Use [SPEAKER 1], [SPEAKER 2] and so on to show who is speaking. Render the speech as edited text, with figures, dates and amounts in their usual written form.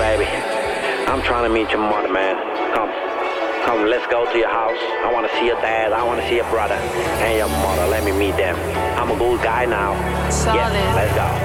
[SPEAKER 1] baby. I'm trying to meet your mother, man. Come, let's go to your house. I want to see your dad. I want to see your brother and your mother. Let me meet them. I'm a good guy now.
[SPEAKER 2] Solid.
[SPEAKER 1] Yeah, let's go.